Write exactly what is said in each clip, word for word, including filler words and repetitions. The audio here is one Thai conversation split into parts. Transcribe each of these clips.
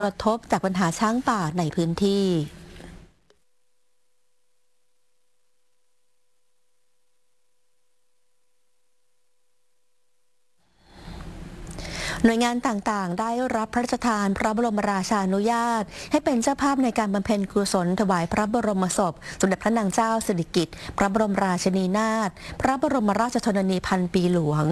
กระทบจากปัญหาช้างป่าในพื้นที่หน่วยงานต่างๆได้รับพระราชทานพระบรมราชานุญาตให้เป็นเจ้าภาพในการบำเพ็ญกุศลถวายพระบรมศพสมเด็จพระนางเจ้าสิริกิติ์พระบรมราชินีนาถพระบรมราชชนนีพันปีหลวง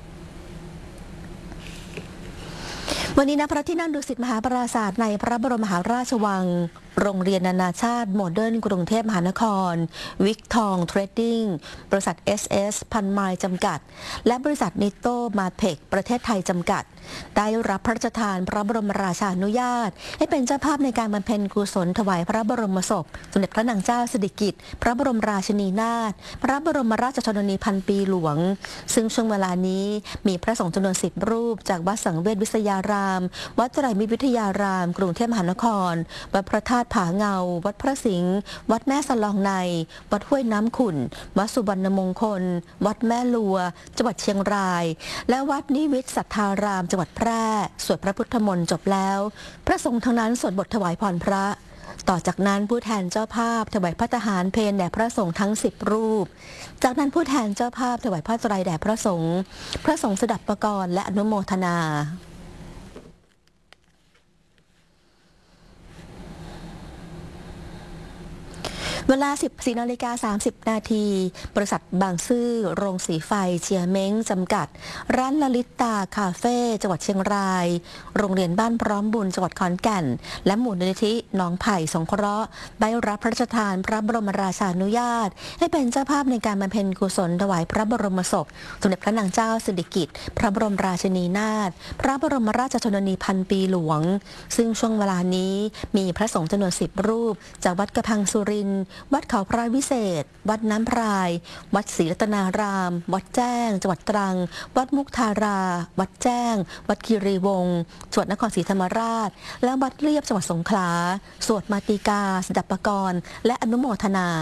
วันนี้ณพระที่นั่งดุสิตมหาปราสาทในพระบรมมหาราชวังโรงเรียนนานาชาติโมเดิร์นกรุงเทพมหานครวิกทองเทรดดิ้งบริษัท เอส เอส พันไมล์จำกัดและบริษัทนิโตมาเทคประเทศไทยจำกัดได้รับพระราชทานพระบรมราชานุญาตให้เป็นเจ้าภาพในการบำเพ็ญกุศลถวายพระบรมศพสมเด็จพระนางเจ้าสิริกิติ์พระบรมราชินีนาถพระบรมราชชนนีพันปีหลวงซึ่งช่วงเวลานี้มีพระสงฆ์จำนวนสิบรูปจากวัดสังเวชวิทยารามวัดไตรมิตรวิทยารามกรุงเทพมหานครวัดพระธาตุผาเงาวัดพระสิงห์วัดแม่สลองในวัดห้วยน้ำขุ่นวัดสุวรรณมงคลวัดแม่ลัวจังหวัดเชียงรายและวัดนิวิตสัทธารามจังหวัดแพร่สวดพระพุทธมนต์จบแล้วพระสงฆ์ทั้งนั้นสวดบทถวายพรพระต่อจากนั้นผู้แทนเจ้าภาพถวายพระทหารเพลแด่พระสงฆ์ทั้งสิบรูปจากนั้นผู้แทนเจ้าภาพถวายผ้าไตรแด่พระสงฆ์พระสงฆ์สดับประกรณ์และอนุโมทนาเวลา สิบสี่นาฬิกาสามสิบนาที บริษัทบางซื่อโรงสีไฟเชียเม้งจำกัดร้านลลิตาคาเฟ่จังหวัดเชียงรายโรงเรียนบ้านพร้อมบุญจังหวัดขอนแก่นและมูลนิธิหนองไผ่สงเคราะห์ได้รับพระราชทานพระบรมราชานุญาตให้เป็นเจ้าภาพในการบำเพ็ญกุศลถวายพระบรมศพสมเด็จพระนางเจ้าสิริกิติ์พระบรมราชินีนาถพระบรมราชชนนีพันปีหลวงซึ่งช่วงเวลานี้มีพระสงฆ์จำนวนสิบรูปจากวัดกระพังสุรินทร์วัดเขาพระวิเศษวัดน้ำพรายวัดศรีรัตนารามวัดแจ้งจังหวัดตรังวัดมุกทาราวัดแจ้งวัดคีรีวงศ์จังหวัดนครศรีธรรมราชและวัดเลียบจังหวัดสงขลาสวดมาติกาสดับปกรณ์และอนุโมทนา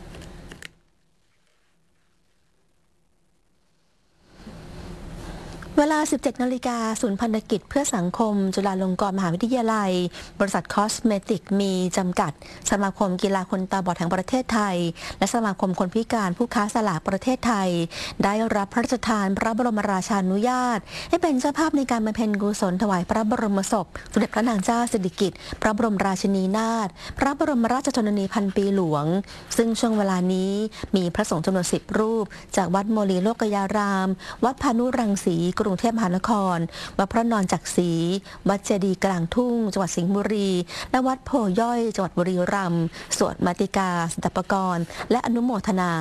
เวลา สิบเจ็ดนาฬิกาศูนย์พันธกิจเพื่อสังคมจุฬาลงกรณ์มหาวิทยาลัยบริษัทคอสเมติกมีจำกัดสมาคมกีฬาคนตาบอดแห่งประเทศไทยและสมาคมคนพิการผู้ค้าสลากประเทศไทยได้รับพระราชทานพระบรมราชานุญาตให้เป็นเจ้าภาพในการบำเพ็ญกุศลถวายพระบรมศพสมเด็จพระนางเจ้าสิริกิติ์พระบรมราชินีนาถพระบรมราชชนนีพันปีหลวงซึ่งช่วงเวลานี้มีพระสงฆ์จำนวนสิบรูปจากวัดโมลีโลกยารามวัดพานุรังสีกรุงเทพมหานครวัดพระนอนจักรีวัดเจดีย์กลางทุ่งจังหวัดสิงห์บุรีและวัดโพย่อยจังหวัดบุรีรัมย์สวดมาติกาสดับปกรณ์และอนุโมทนา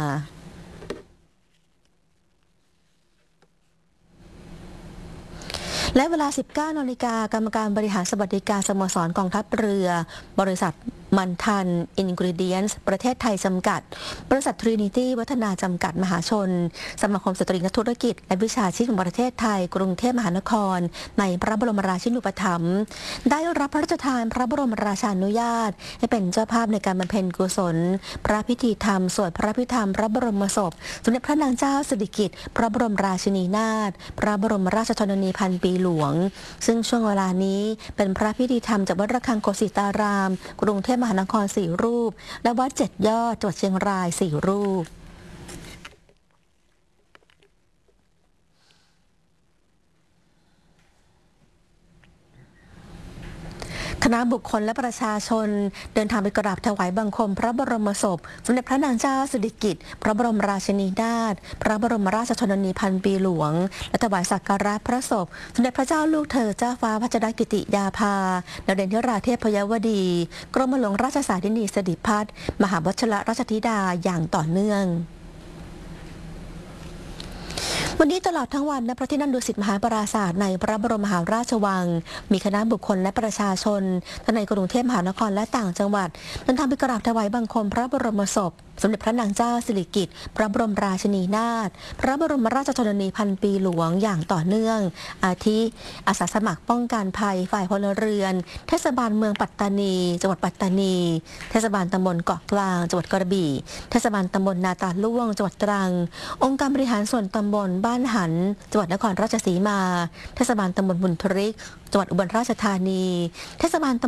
และเวลา สิบเก้านาฬิกากรรมการบริหารสวัสดิการสโมสรกองทัพเรือบริษัทมันทันอินกรีเดียนส์ประเทศไทยจำกัดบริษัททรินิตี้วัฒนาจำกัดมหาชนสมาคมสตรีนักธุรกิจและวิชาชีพแห่งประเทศไทยกรุงเทพมหานครในพระบรมราชินูปถัมภ์ได้รับพระราชทานพระบรมราชานุญาตให้เป็นเจ้าภาพในการบำเพ็ญกุศลพระพิธีธรรมสวดพระพิธรรมพระบรมศพสมเด็จพระนางเจ้าสิริกิติ์พระบรมราชินีนาถพระบรมราชชนนีพันปีหลวงซึ่งช่วงเวลานี้เป็นพระพิธีธรรมจากวัดระฆังโกสิตารามกรุงเทพมหานครสี่รูปและวัดเจ็ดยอดจังหวัดเชียงรายสี่รูปคณะบุคคลและประชาชนเดินทางไปกราบถวายบังคมพระบรมศพสมเด็จพระนางเจ้าสิริกิติ์พระบรมราชินีนาถพระบรมราชชนนีพันปีหลวงและถวายสักการะพระศพสมเด็จพระเจ้าลูกเธอเจ้าฟ้าพัชรกิติยาภานเรนทิราเทพยวดีกรมหลวงราชสาธินีสิริพัฒน์มหาวชิรราชธิดาอย่างต่อเนื่องวันนี้ตลอดทั้งวันณพระที่นั่งดุสิตมหาปราสาทในพระบรมมหาราชวังมีคณะบุคคลและประชาชนทั้งในกรุงเทพมหานครและต่างจังหวัดเดินทางไปกราบถวายบังคมพระบรมศพสมเด็จพระนางเจ้าสิริกิติ์พระบรมราชินีนาถพระบรมราชชนนีพันปีหลวงอย่างต่อเนื่องอาทิอาสาสมัครป้องกันภัยฝ่ายพลเรือนเทศบาลเมืองปัตตานีจังหวัดปัตตานีเทศบาลตำบลเกาะกลางจังหวัดกระบี่เทศบาลตำบลนาตาล่วงจังหวัดตรังองค์การบริหารส่วนตำบลบ้านหันจังหวัดนครราชสีมาเทศบาลตำบลบุญทริกจังหวัดอุบลราชธานีเทศบาล